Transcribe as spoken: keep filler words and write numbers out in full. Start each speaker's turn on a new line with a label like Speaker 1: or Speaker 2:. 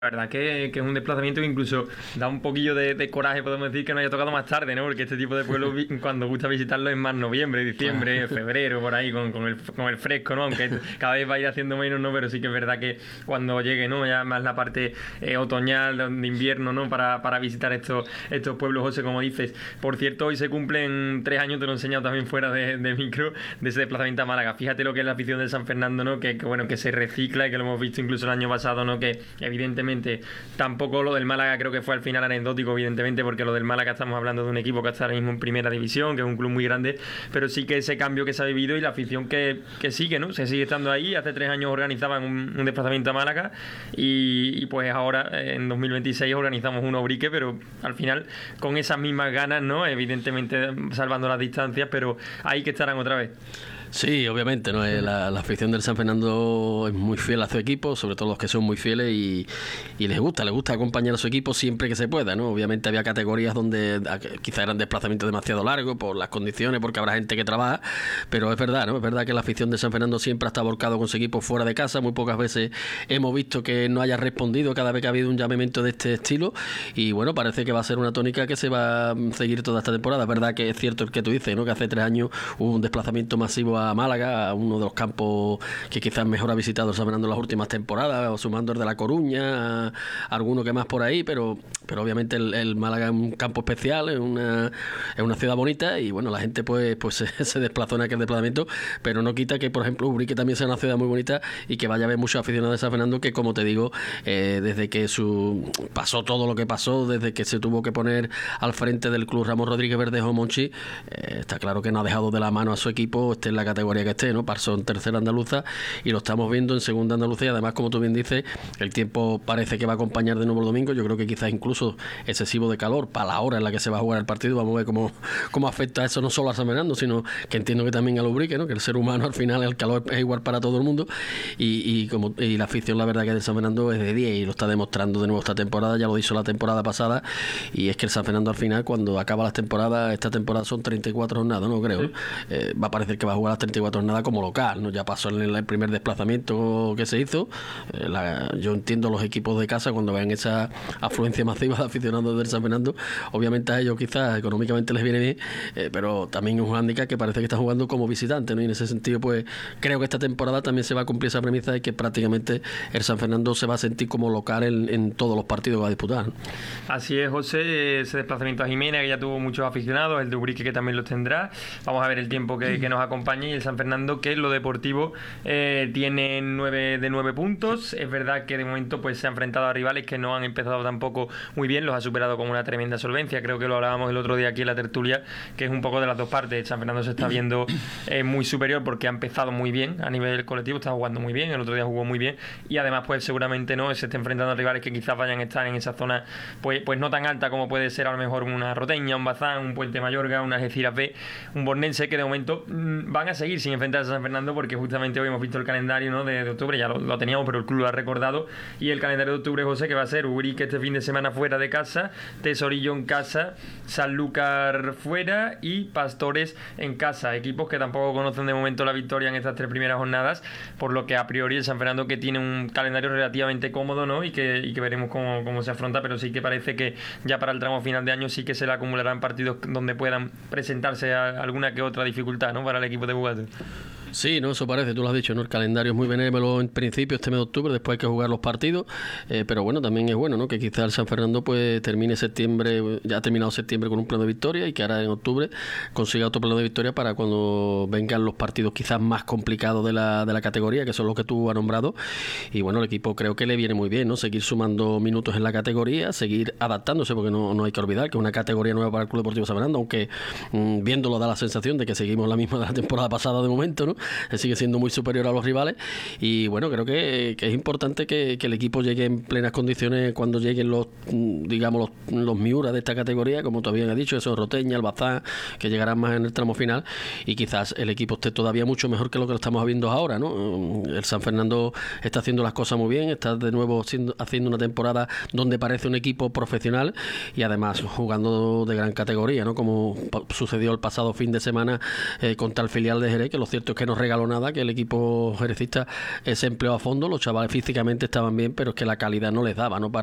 Speaker 1: La verdad que, que es un desplazamiento que incluso da un poquillo de, de coraje, podemos decir, que no haya tocado más tarde, ¿no? Porque este tipo de pueblos, vi- cuando gusta visitarlo, es más noviembre, diciembre, febrero, por ahí, con, con el, con el fresco, ¿no? Aunque cada vez va a ir haciendo menos, ¿no? Pero sí que es verdad que cuando llegue, ¿no? Ya más la parte eh, otoñal, de invierno, ¿no? Para, para visitar estos, estos pueblos, José, como dices. Por cierto, hoy se cumplen tres años, te lo he enseñado también fuera de, de micro, de ese desplazamiento a Málaga. Fíjate lo que es la afición de San Fernando, ¿no? Que, que bueno, que se recicla y que lo hemos visto incluso el año pasado, ¿no? Que evidentemente tampoco lo del Málaga creo que fue al final anecdótico, evidentemente, porque lo del Málaga estamos hablando de un equipo que está ahora mismo en primera división, que es un club muy grande, pero sí que ese cambio que se ha vivido y la afición que, que sigue, ¿no? Se sigue estando ahí. Hace tres años organizaban un, un desplazamiento a Málaga y, y pues ahora en dos mil veintiséis organizamos un Obrique, pero al final con esas mismas ganas, ¿no? Evidentemente salvando las distancias, pero ahí que estarán otra vez.
Speaker 2: Sí, obviamente, ¿no? La, la afición del San Fernando es muy fiel a su equipo, sobre todo los que son muy fieles, y, y les gusta, les gusta acompañar a su equipo siempre que se pueda, ¿no? Obviamente había categorías donde quizá eran desplazamientos demasiado largos por las condiciones, porque habrá gente que trabaja, pero es verdad, ¿no? Es verdad que la afición de San Fernando siempre ha estado volcado con su equipo fuera de casa. Muy pocas veces hemos visto que no haya respondido cada vez que ha habido un llamamiento de este estilo, y bueno, parece que va a ser una tónica que se va a seguir toda esta temporada. Es verdad que es cierto el que tú dices, ¿no? Que hace tres años hubo un desplazamiento masivo a Málaga, a uno de los campos que quizás mejor ha visitado San Fernando en las últimas temporadas, o sumando el de La Coruña, a alguno que más por ahí, pero, pero obviamente el, el Málaga es un campo especial, es una, es una ciudad bonita, y bueno, la gente pues, pues se, se desplazó en aquel desplazamiento, pero no quita que, por ejemplo, Ubrique también sea una ciudad muy bonita y que vaya a haber muchos aficionados de San Fernando que, como te digo, eh, desde que su pasó todo lo que pasó, desde que se tuvo que poner al frente del club Ramón Rodríguez Verdejo Monchi, eh, está claro que no ha dejado de la mano a su equipo, esté en la categoría que esté, ¿no? Pasó en tercera andaluza y lo estamos viendo en segunda andaluza, y además, como tú bien dices, el tiempo parece que va a acompañar de nuevo el domingo. Yo creo que quizás incluso excesivo de calor para la hora en la que se va a jugar el partido. Vamos a ver cómo, cómo afecta eso no solo a San Fernando, sino que entiendo que también al Ubrique, ¿no? Que el ser humano al final, el calor es igual para todo el mundo, y, y como y la afición, la verdad, que de San Fernando es de diez y lo está demostrando de nuevo esta temporada. Ya lo hizo la temporada pasada, y es que el San Fernando al final, cuando acaba las temporadas, esta temporada son treinta y cuatro jornadas, no creo, ¿no? Eh, va a parecer que va a jugar las treinta y cuatro jornadas como local, ¿no? Ya pasó en el primer desplazamiento que se hizo. Eh, la, yo entiendo los equipos de casa cuando vean esa afluencia masiva de aficionados del San Fernando, obviamente a ellos quizás económicamente les viene bien, eh, pero también es un hándicap que parece que están jugando como visitante, ¿no? Y en ese sentido, pues creo que esta temporada también se va a cumplir esa premisa de que prácticamente el San Fernando se va a sentir como local en, en todos los partidos que va a disputar, ¿no?
Speaker 1: Así es, José, ese desplazamiento a Jimena, que ya tuvo muchos aficionados, el de Ubrique, que también los tendrá. Vamos a ver el tiempo que, que nos acompañe, y el San Fernando, que en lo deportivo eh, tiene nueve de nueve puntos. Es verdad que de momento pues se ha enfrentado a rivales que no han empezado tampoco muy bien, los ha superado con una tremenda solvencia. Creo que lo hablábamos el otro día aquí en la tertulia, que es un poco de las dos partes. El San Fernando se está viendo eh, muy superior porque ha empezado muy bien a nivel colectivo, está jugando muy bien, el otro día jugó muy bien, y además pues seguramente no se está enfrentando a rivales que quizás vayan a estar en esa zona pues, pues no tan alta como puede ser a lo mejor una Roteña, un Bazán, un Puente Mayorga, una Algeciras B, un Bornense, que de momento mmm, van a seguir sin enfrentarse a San Fernando, porque justamente hoy hemos visto el calendario, ¿no? de, de octubre, ya lo, lo teníamos, pero el club lo ha recordado, y el calendario de octubre, José, que va a ser Ubrique este fin de semana fuera de casa, Tesorillo en casa, Sanlúcar fuera y Pastores en casa, equipos que tampoco conocen de momento la victoria en estas tres primeras jornadas, por lo que a priori el San Fernando, que tiene un calendario relativamente cómodo, ¿no? y que, y que veremos cómo, cómo se afronta, pero sí que parece que ya para el tramo final de año sí que se le acumularán partidos donde puedan presentarse a alguna que otra dificultad, ¿no? para el equipo de Bugatti.
Speaker 2: Sí, no, eso parece, tú lo has dicho, ¿no? El calendario es muy benévolo en principio este mes de octubre, después hay que jugar los partidos, eh, pero bueno, también es bueno, ¿no? Que quizás el San Fernando pues termine septiembre, ya ha terminado septiembre con un pleno de victoria, y que ahora en octubre consiga otro pleno de victoria para cuando vengan los partidos quizás más complicados de la, de la categoría, que son los que tú has nombrado. Y bueno, el equipo creo que le viene muy bien, ¿no? Seguir sumando minutos en la categoría, seguir adaptándose, porque no, no hay que olvidar que es una categoría nueva para el Club Deportivo San Fernando, aunque mmm, viéndolo da la sensación de que seguimos la misma de la temporada pasada de momento, ¿no? Sigue siendo muy superior a los rivales, y bueno, creo que, que es importante que, que el equipo llegue en plenas condiciones cuando lleguen los, digamos, los, los Miura de esta categoría, como todavía he dicho, esos Roteña, el Bazán, que llegarán más en el tramo final, y quizás el equipo esté todavía mucho mejor que lo que lo estamos viendo ahora, ¿no? El San Fernando está haciendo las cosas muy bien, está de nuevo siendo, haciendo una temporada donde parece un equipo profesional, y además jugando de gran categoría, ¿no? Como sucedió el pasado fin de semana eh, contra el filial de Jerez, que lo cierto es que no no regaló nada, que el equipo jerecista eh, se empleó a fondo, los chavales físicamente estaban bien, pero es que la calidad no les daba, ¿no? Para